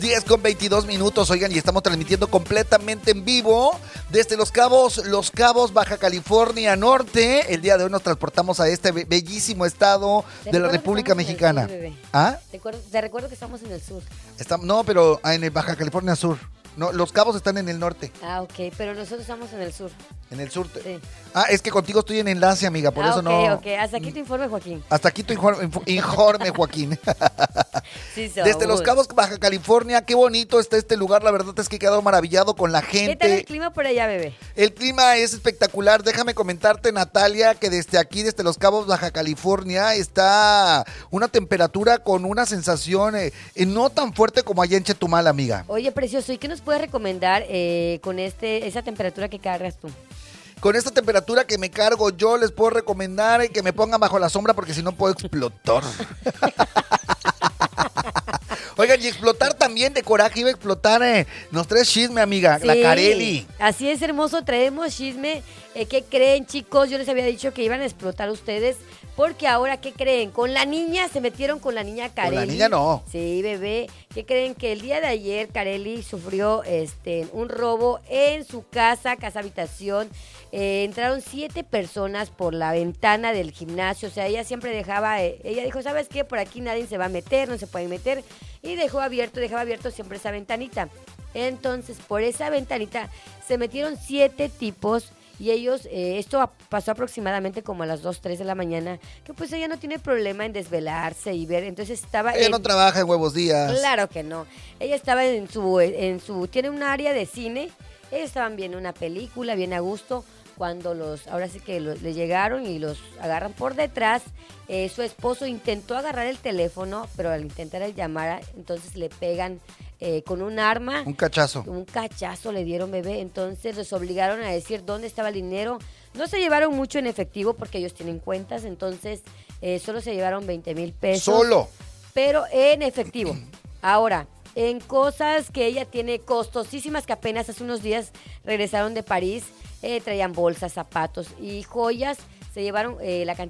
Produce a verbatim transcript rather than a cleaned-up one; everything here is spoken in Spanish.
diez con veintidós minutos, oigan, y estamos transmitiendo completamente en vivo desde Los Cabos, Los Cabos, Baja California Norte. El día de hoy nos transportamos a este be- bellísimo estado de la República Mexicana. Sur, ¿Ah? Te, acuerdo, te recuerdo que estamos en el sur. Está, no, pero en el Baja California Sur. No, Los Cabos están en el norte. Ah, ok, pero nosotros estamos en el sur. En el sur. Sí. Ah, es que contigo estoy en enlace, amiga, por ah, eso ok, no. ok, hasta aquí tu informe, Joaquín. Hasta aquí tu informe, informe Joaquín. Sí, somos. Desde Los Cabos, Baja California, qué bonito está este lugar. La verdad es que he quedado maravillado con la gente. ¿Qué tal el clima por allá, bebé? El clima es espectacular. Déjame comentarte, Natalia, que desde aquí, desde Los Cabos, Baja California, está una temperatura con una sensación eh, eh, no tan fuerte como allá en Chetumal, amiga. Oye, precioso, ¿y qué nos puedes recomendar eh, con este esa temperatura que cargas tú? Con esta temperatura que me cargo yo, les puedo recomendar que me pongan bajo la sombra porque si no puedo explotar. Oigan, y explotar también de coraje, iba a explotar, eh, nos traes chisme, amiga, Sí, la Carelli. así es, hermoso, traemos chisme. Eh, ¿Qué creen, chicos? Yo les había dicho que iban a explotar ustedes, porque ahora, ¿qué creen? Con la niña, se metieron con la niña Carelli. Con la niña no. Sí, bebé. ¿Qué creen? Que el día de ayer Carelli sufrió este, un robo en su casa, casa habitación. Eh, entraron siete personas por la ventana del gimnasio. O sea, ella siempre dejaba, eh, ella dijo, ¿sabes qué? Por aquí nadie se va a meter, no se pueden meter. Y dejó abierto, dejaba abierto siempre esa ventanita. Entonces, por esa ventanita se metieron siete tipos. Y ellos, eh, esto pasó aproximadamente como a las dos, tres de la mañana, que pues ella no tiene problema en desvelarse y ver, entonces estaba... Ella en, no trabaja en Huevos Días. Claro que no. Ella estaba en su, en su, tiene un área de cine, ellos estaban viendo una película, bien a gusto, cuando los, ahora sí que los, le llegaron y los agarran por detrás. Eh, su esposo intentó agarrar el teléfono, pero al intentar llamar, entonces le pegan eh, con un arma. Un cachazo. Un cachazo le dieron, bebé. Entonces los obligaron a decir dónde estaba el dinero. No se llevaron mucho en efectivo porque ellos tienen cuentas, entonces eh, solo se llevaron veinte mil pesos. Solo. Pero en efectivo. Ahora, en cosas que ella tiene costosísimas, que apenas hace unos días regresaron de París, eh, traían bolsas, zapatos y joyas. Se llevaron eh, la cantidad